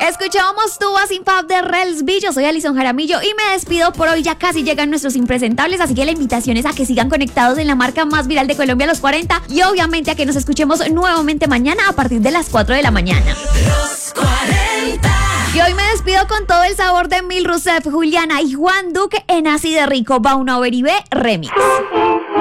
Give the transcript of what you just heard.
Escuchábamos Tuba sin Fab de Relsby. Yo soy Alison Jaramillo y me despido por hoy. Ya casi llegan nuestros impresentables, así que la invitación es a que sigan conectados en la marca más viral de Colombia, Los 40, y obviamente a que nos escuchemos nuevamente mañana a partir de las 4 de la mañana. Los 40. Y hoy me despido con todo el sabor de Emil Rousseff, Juliana y Juan Duque en Así de Rico, Va una Over y Ve Remix.